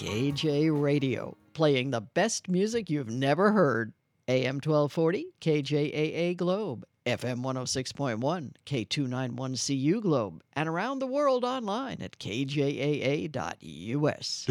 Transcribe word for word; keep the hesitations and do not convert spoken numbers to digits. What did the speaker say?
K J Radio, playing the best music you've never heard. A M twelve forty, K J A A Globe, F M one oh six point one, K two ninety-one C U Globe, and around the world online at K J A A dot U S.